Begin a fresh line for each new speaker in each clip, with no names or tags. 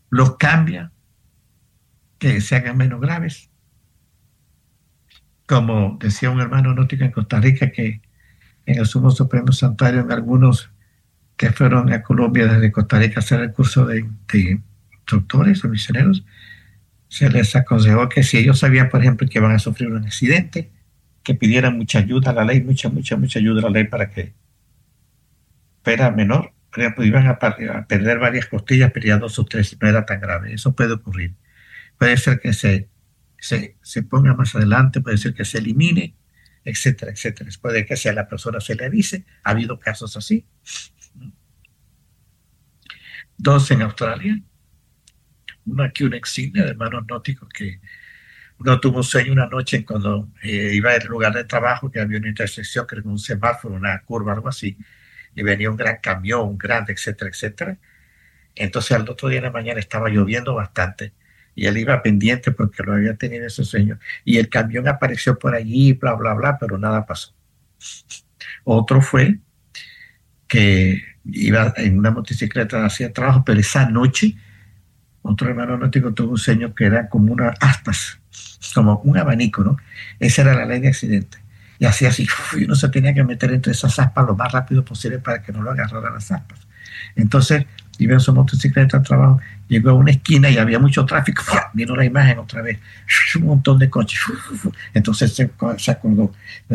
los cambia, que se hagan menos graves. Como decía un hermano gnóstico en Costa Rica, que en el Sumo Supremo Santuario, en algunos que fueron a Colombia desde Costa Rica a hacer el curso de doctores o misioneros, se les aconsejó que si ellos sabían, por ejemplo, que iban a sufrir un accidente, que pidieran mucha ayuda a la ley, mucha ayuda a la ley para que fuera menor. Por ejemplo, iban a perder varias costillas, pero ya 2 o 3 no era tan grave. Eso puede ocurrir. Puede ser que se ponga más adelante, puede ser que se elimine, etcétera, etcétera. Puede que sea la persona se le avise. Ha habido casos así. 2 en Australia. Uno aquí, una insignia de hermanos nóticos que uno tuvo un sueño una noche cuando iba al lugar de trabajo, que había una intersección, que era un semáforo, una curva, algo así, y venía un gran camión, un grande, etcétera, etcétera. Entonces al otro día en la mañana estaba lloviendo bastante y él iba pendiente porque lo había tenido ese sueño y el camión apareció por allí, bla, bla, bla, pero nada pasó. Otro fue que iba en una motocicleta hacia trabajo, pero esa noche otro hermano náutico tuvo un sueño que era como unas aspas, como un abanico, ¿no? Esa era la ley de accidente. Y hacía así, y uno se tenía que meter entre esas aspas lo más rápido posible para que no lo agarraran las aspas. Entonces, iba en su motocicleta al trabajo, llegó a una esquina y había mucho tráfico, vino la imagen otra vez, un montón de coches. Entonces se acordó,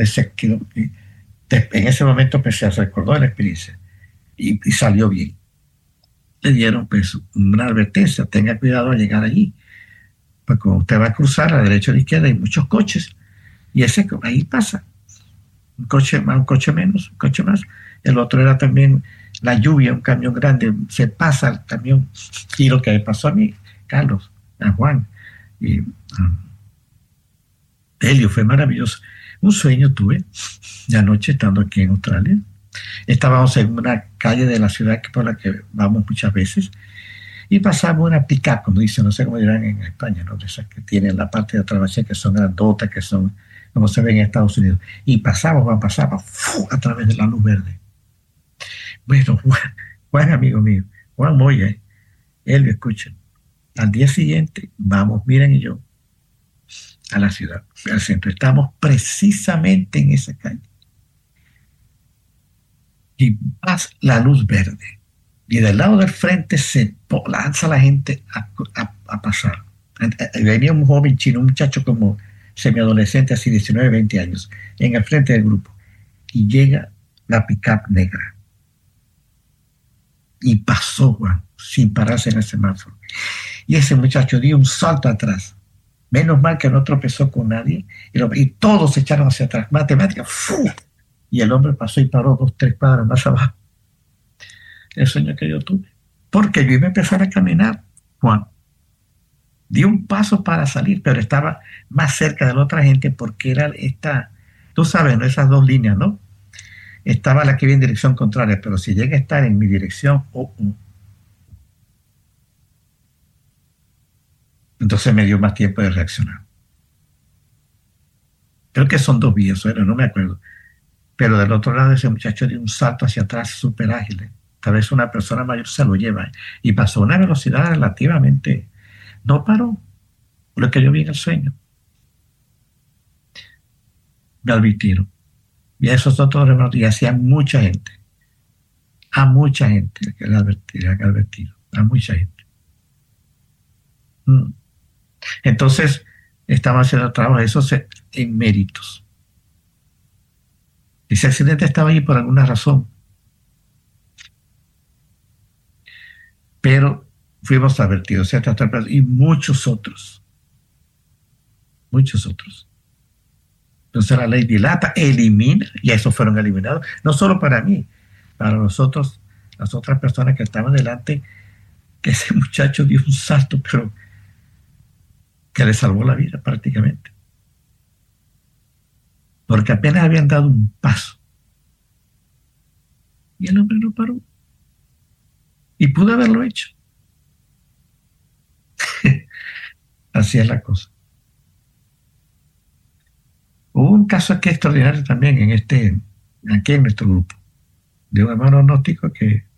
en ese momento pues, se recordó de la experiencia y salió bien. Le dieron pues una advertencia, tenga cuidado al llegar allí, pues cuando usted va a cruzar a la derecha o a la izquierda hay muchos coches y ese ahí pasa, un coche más, un coche menos, un coche más. El otro era también la lluvia, un camión grande, se pasa el camión. Y lo que me pasó a mí, Carlos, a Juan y a Helio, fue maravilloso. Un sueño tuve de anoche estando aquí en Australia. Estábamos en una calle de la ciudad por la que vamos muchas veces y pasamos una pick-up, como dicen, no sé cómo dirán en España, ¿no? De esas que tienen la parte de atrás, que son grandotas, que son como se ven en Estados Unidos. Y pasamos a través de la luz verde. Bueno, Juan amigo mío, Juan Moya, él lo escucha. Al día siguiente, vamos, miren y yo, a la ciudad, al centro. Estamos precisamente en esa calle. Y pasa la luz verde. Y del lado del frente se lanza la gente a pasar. Venía un joven chino, un muchacho como semiadolescente, así 19, 20 años, en el frente del grupo. Y llega la pick-up negra. Y pasó, Juan, sin pararse en el semáforo. Y ese muchacho dio un salto atrás. Menos mal que no tropezó con nadie. Y todos se echaron hacia atrás. Matemática, ¡fu! Y el hombre pasó y paró 2, 3 cuadras más abajo. El sueño que yo tuve. Porque yo iba a empezar a caminar, Juan. Di un paso para salir, pero estaba más cerca de la otra gente porque era tú sabes, ¿no? Esas 2 líneas, ¿no? Estaba la que iba en dirección contraria, pero si llega a estar en mi dirección, entonces me dio más tiempo de reaccionar. Creo que son 2 vías, no me acuerdo. Pero del otro lado ese muchacho dio un salto hacia atrás súper ágil. Tal vez una persona mayor se lo lleva. Y pasó a una velocidad relativamente. No paró. Lo que yo vi en el sueño. Me advirtieron. Y a esos otros hermanos, y hacía mucha gente. A mucha gente que le advertido. A mucha gente. Entonces, estaba haciendo trabajo esos en méritos. Ese accidente estaba allí por alguna razón. Pero fuimos advertidos, y muchos otros. Muchos otros. Entonces la ley dilata, elimina, y esos fueron eliminados, no solo para mí, para nosotros, las otras personas que estaban delante, que ese muchacho dio un salto, pero que le salvó la vida prácticamente. Porque apenas habían dado un paso. Y el hombre no paró. Y pudo haberlo hecho. Así es la cosa. Hubo un caso aquí extraordinario también aquí en nuestro grupo, de un hermano gnóstico que